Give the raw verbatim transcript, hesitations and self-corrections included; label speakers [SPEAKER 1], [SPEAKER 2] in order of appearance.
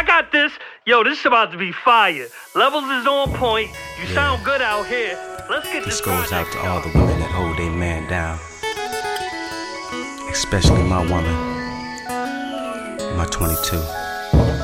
[SPEAKER 1] got this. Yo, this is about to be fire. Levels is on point. You yeah. sound good out here. Let's get this.
[SPEAKER 2] This goes out to all the women that hold their man down, especially my woman, my twenty-two.